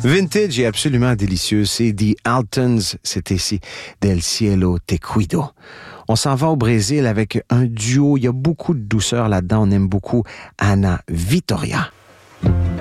Vintage et absolument délicieux, c'est The Altons, c'est ici, Del Cielo Te Cuido. On s'en va au Brésil avec un duo, il y a beaucoup de douceur là-dedans, on aime beaucoup Ana Vitória.